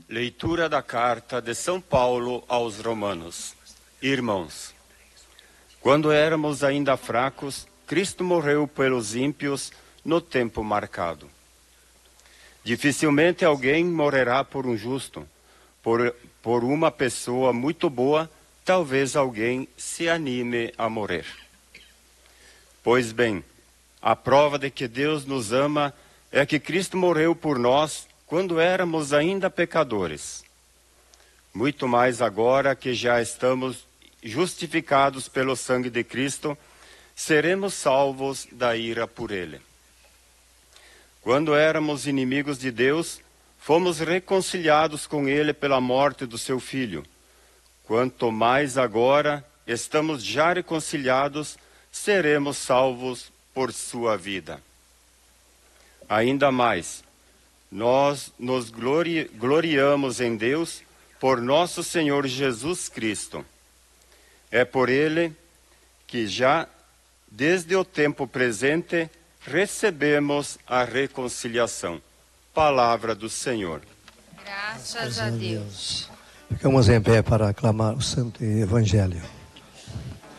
Leitura da carta de São Paulo aos Romanos. Irmãos, quando éramos ainda fracos, Cristo morreu pelos ímpios no tempo marcado. Dificilmente alguém morrerá por um justo. Por uma pessoa muito boa, talvez alguém se anime a morrer. Pois bem, a prova de que Deus nos ama é que Cristo morreu por nós quando éramos ainda pecadores. Muito mais agora que já estamos justificados pelo sangue de Cristo, seremos salvos da ira por Ele. Quando éramos inimigos de Deus, fomos reconciliados com Ele pela morte do seu Filho. Quanto mais agora estamos já reconciliados, seremos salvos por sua vida. Ainda mais, nós nos gloriamos em Deus por nosso Senhor Jesus Cristo. É por Ele que já, desde o tempo presente, recebemos a reconciliação. Palavra do Senhor. Graças a Deus. Ficamos em pé para aclamar o Santo Evangelho.